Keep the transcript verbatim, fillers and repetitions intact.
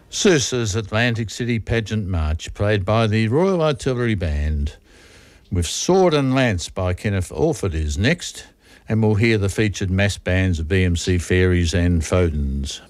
Sousa's Atlantic City Pageant March, played by the Royal Artillery Band, with Sword and Lance by Kenneth Orford is next, and we'll hear the featured mass bands of B M C Fairies and Fodens.